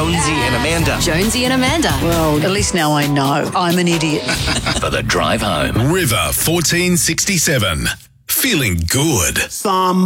Jonesy and Amanda. Jonesy and Amanda. Well, at least now I know I'm an idiot. For the drive home. River 1467. Feeling good.